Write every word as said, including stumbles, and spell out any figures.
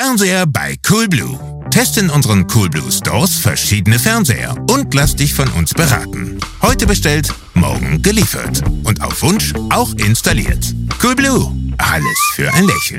Fernseher bei Coolblue. Teste in unseren Coolblue Stores verschiedene Fernseher und lass dich von uns beraten. Heute bestellt, morgen geliefert. Und auf Wunsch auch installiert. Coolblue. Alles für ein Lächeln.